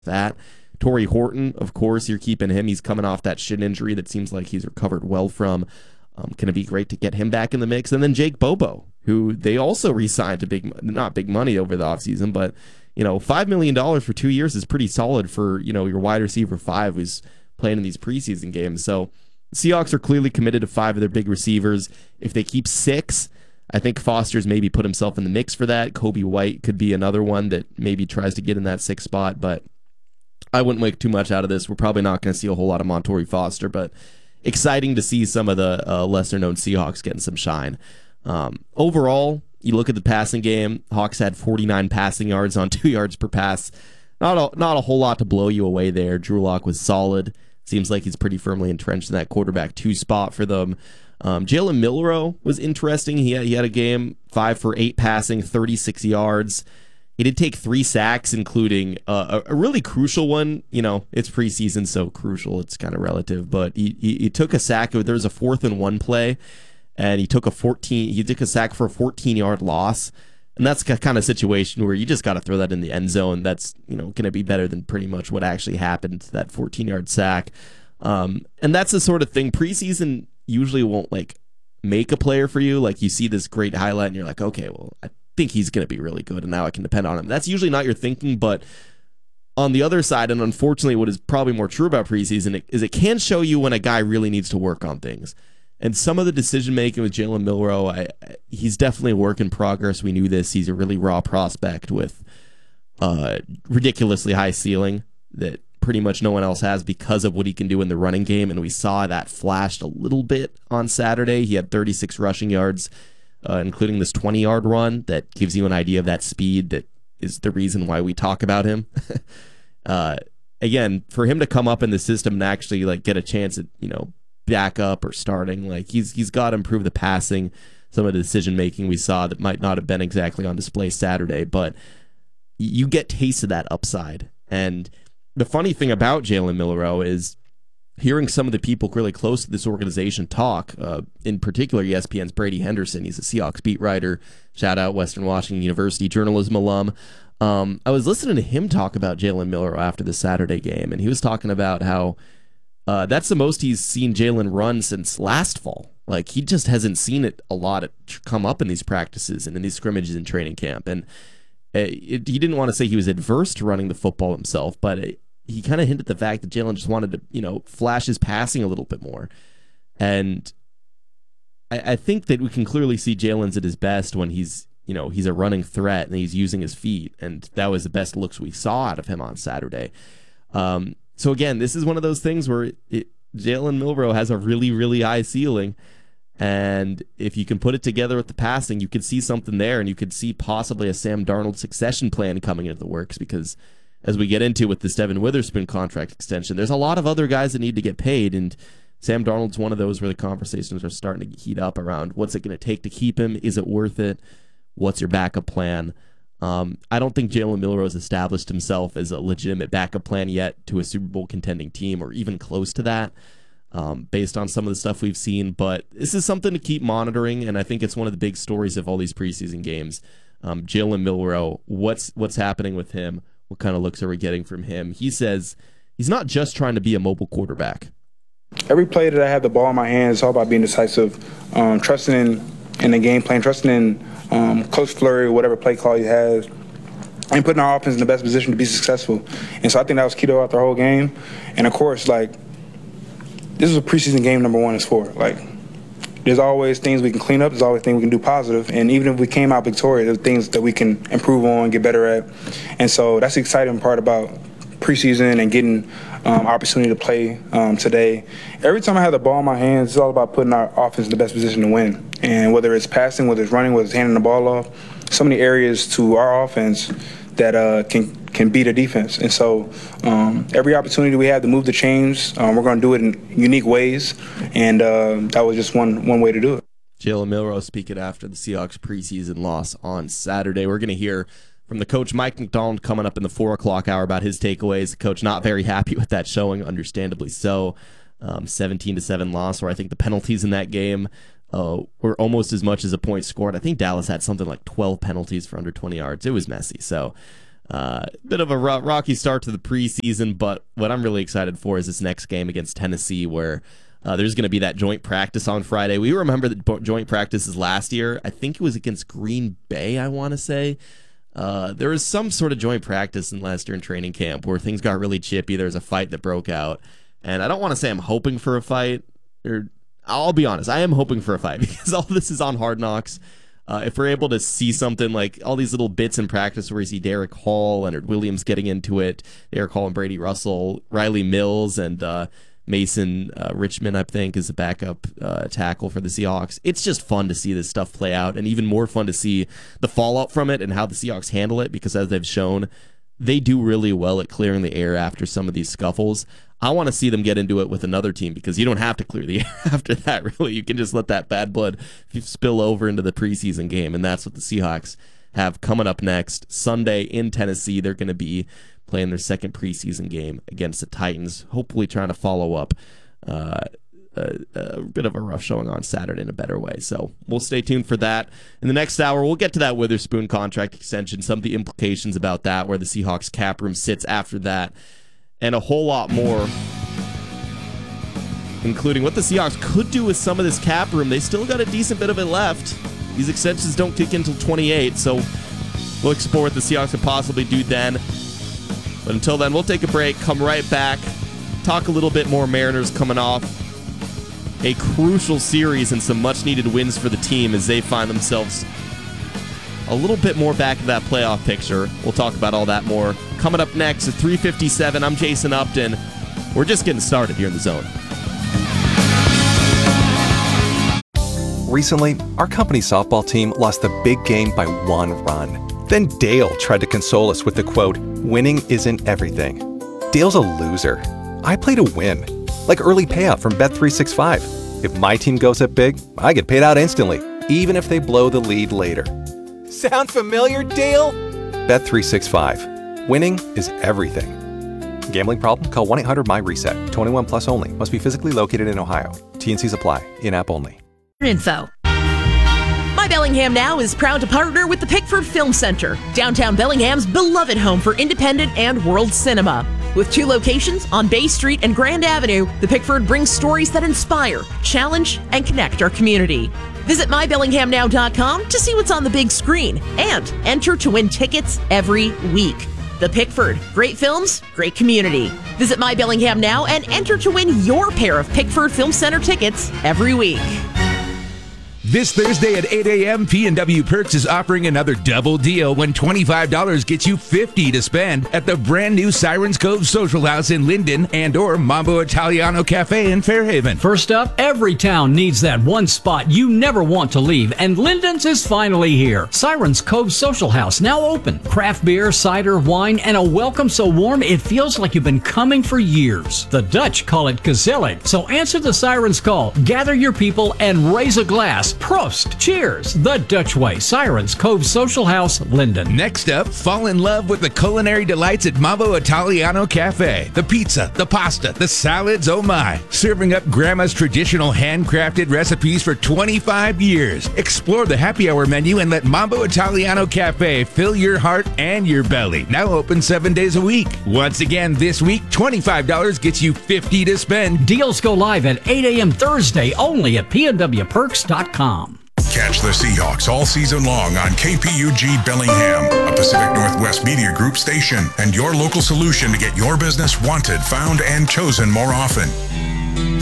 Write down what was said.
that. Torrey Horton, of course, you're keeping him. He's coming off that shin injury that seems like he's recovered well from. Going to be great to get him back in the mix. And then Jake Bobo, who they also re-signed to not big money over the offseason, but $5 million for 2 years is pretty solid for your wide receiver 5 who's playing in these preseason games. So the Seahawks are clearly committed to 5 of their big receivers. If they keep 6, I think Foster's maybe put himself in the mix for that. Kobe White could be another one that maybe tries to get in that 6th spot, but I wouldn't make too much out of this. We're probably not going to see a whole lot of Montorie Foster, but exciting to see some of the lesser-known Seahawks getting some shine. Overall, you look at the passing game, Hawks had 49 passing yards on 2 yards per pass. Not a whole lot to blow you away there. Drew Lock was solid. Seems like he's pretty firmly entrenched in that quarterback 2 spot for them. Jalen Milroe was interesting. He had a game, 5 for 8 passing, 36 yards. He did take 3 sacks, including a really crucial one. It's preseason, so crucial, it's kind of relative. But he took a sack. There was a 4th and 1 play, and he took a sack for a 14-yard loss. And that's the kind of situation where you just got to throw that in the end zone. That's going to be better than pretty much what actually happened to that 14-yard sack. And that's the sort of thing preseason usually won't make a player for you. Like, you see this great highlight and you're like, okay, well, I think he's going to be really good and now I can depend on him. That's usually not your thinking, but on the other side, and unfortunately what is probably more true about preseason, is it can show you when a guy really needs to work on things. And some of the decision making with Jalen Milroe, he's definitely a work in progress. We knew this. He's a really raw prospect with ridiculously high ceiling that pretty much no one else has because of what he can do in the running game. And we saw that flashed a little bit on Saturday. He had 36 rushing yards, including this 20-yard run that gives you an idea of that speed that is the reason why we talk about him. Again, for him to come up in the system and actually get a chance at backup or starting, he's got to improve the passing, some of the decision making we saw that might not have been exactly on display Saturday, but you get taste of that upside. And the funny thing about Jalen Milroe is hearing some of the people really close to this organization talk, in particular ESPN's Brady Henderson. He's a Seahawks beat writer, shout out Western Washington University journalism alum. I was listening to him talk about Jalen Milroe after the Saturday game, and he was talking about how that's the most he's seen Jalen run since last fall. He just hasn't seen it a lot come up in these practices and in these scrimmages in training camp. And he didn't want to say he was adverse to running the football himself, but he kind of hinted the fact that Jalen just wanted to, flash his passing a little bit more. And I think that we can clearly see Jalen's at his best when he's a running threat and he's using his feet. And that was the best looks we saw out of him on Saturday. So again, this is one of those things where Jalen Milroe has a really, really high ceiling. And if you can put it together with the passing, you could see something there, and you could see possibly a Sam Darnold succession plan coming into the works, because as we get into with this Devin Witherspoon contract extension, there's a lot of other guys that need to get paid, and Sam Darnold's one of those where the conversations are starting to heat up around what's it going to take to keep him? Is it worth it? What's your backup plan? I don't think Jalen Milroe has established himself as a legitimate backup plan yet to a Super Bowl contending team, or even close to that, based on some of the stuff we've seen. But this is something to keep monitoring, and I think it's one of the big stories of all these preseason games. Jalen Milroe, what's happening with him? What kind of looks are we getting from him? He says he's not just trying to be a mobile quarterback. Every play that I have the ball in my hands, it's all about being decisive, trusting in the game plan, trusting in Coach Fleury, whatever play call he has, and putting our offense in the best position to be successful. And so I think that was key throughout the whole game. And of course, this is what preseason game number 1 is for. There's always things we can clean up. There's always things we can do positive. And even if we came out victorious, there's things that we can improve on, get better at. And so that's the exciting part about preseason and getting opportunity to play today. Every time I have the ball in my hands, it's all about putting our offense in the best position to win. And whether it's passing, whether it's running, whether it's handing the ball off, so many areas to our offense that can beat a defense. And so every opportunity we have to move the chains, we're going to do it in unique ways. And that was just one way to do it. Jalen Milroe speaking after the Seahawks preseason loss on Saturday. We're going to hear from the coach, Mike McDonald, coming up in the 4 o'clock hour about his takeaways. The coach not very happy with that showing, understandably so. 17-7 loss, where I think the penalties in that game were almost as much as a point scored. I think Dallas had something like 12 penalties for under 20 yards. It was messy. So Bit of a rocky start to the preseason, but what I'm really excited for is this next game against Tennessee, where there's going to be that joint practice on Friday. We remember the joint practices last year. I think it was against Green Bay, I want to say. There was some sort of joint practice last year in training camp where things got really chippy. There was a fight that broke out. And I don't want to say I'm hoping for a fight. I'll be honest, I am hoping for a fight because all this is on Hard Knocks. If we're able to see something like all these little bits in practice where you see Derek Hall, Leonard Williams getting into it, Derek Hall and Brady Russell, Riley Mills, and Mason Richmond, I think, is a backup tackle for the Seahawks. It's just fun to see this stuff play out, and even more fun to see the fallout from it and how the Seahawks handle it, because as they've shown, they do really well at clearing the air after some of these scuffles. I want to see them get into it with another team, because you don't have to clear the air after that, really. You can just let that bad blood spill over into the preseason game, and that's what the Seahawks have coming up next. Sunday in Tennessee, they're going to be playing their second preseason game against the Titans, hopefully trying to follow up a bit of a rough showing on Saturday in a better way. So we'll stay tuned for that. In the next hour, we'll get to that Witherspoon contract extension, some of the implications about that, where the Seahawks cap room sits after that, and a whole lot more, including what the Seahawks could do with some of this cap room. They still got a decent bit of it left. These extensions don't kick in until 28, so we'll explore what the Seahawks could possibly do then. But until then, we'll take a break, come right back, talk a little bit more Mariners coming off a crucial series and some much-needed wins for the team as they find themselves a little bit more back in that playoff picture. We'll talk about all that more coming up next at 3:57. I'm Jason Upton. We're just getting started here in the Zone. Recently, our company's softball team lost the big game by 1 run. Then Dale tried to console us with the quote, "Winning isn't everything." Dale's a loser. I play to win, like early payout from Bet365. If my team goes up big, I get paid out instantly, even if they blow the lead later. Sound familiar, Dale? Bet365. Winning is everything. Gambling problem? Call 1-800-MY-RESET. 21 plus only. Must be physically located in Ohio. T&Cs apply. In-app only. Info. My Bellingham Now is proud to partner with the Pickford Film Center, downtown Bellingham's beloved home for independent and world cinema. With 2 locations on Bay Street and Grand Avenue, the Pickford brings stories that inspire, challenge, and connect our community. Visit mybellinghamnow.com to see what's on the big screen and enter to win tickets every week. The Pickford. Great films, great community. Visit My Bellingham Now and enter to win your pair of Pickford Film Center tickets every week. This Thursday at 8 a.m., P&W Perks is offering another double deal when $25 gets you $50 to spend at the brand new Sirens Cove Social House in Linden and or Mambo Italiano Cafe in Fairhaven. First up, every town needs that one spot you never want to leave, and Linden's is finally here. Sirens Cove Social House, now open. Craft beer, cider, wine, and a welcome so warm it feels like you've been coming for years. The Dutch call it gezellig, so answer the Sirens call, gather your people, and raise a glass. Prost! Cheers! The Dutch Way, Sirens Cove Social House, Linden. Next up, fall in love with the culinary delights at Mambo Italiano Cafe. The pizza, the pasta, the salads, oh my. Serving up Grandma's traditional handcrafted recipes for 25 years. Explore the happy hour menu and let Mambo Italiano Cafe fill your heart and your belly. Now open 7 days a week. Once again, this week, $25 gets you $50 to spend. Deals go live at 8 a.m. Thursday only at pnwperks.com. Catch the Seahawks all season long on KPUG Bellingham, a Pacific Northwest Media Group station, and your local solution to get your business wanted, found, and chosen more often.